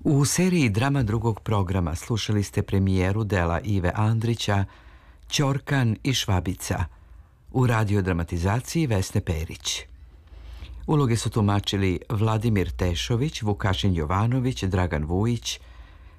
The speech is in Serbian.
U seriji drama drugog programa slušali ste premijeru dela Ive Andrića Ćorkan i Švabica u radiodramatizaciji Vesne Perić. Uloge su tumačili Vladimir Tešović, Vukašin Jovanović, Dragan Vujić,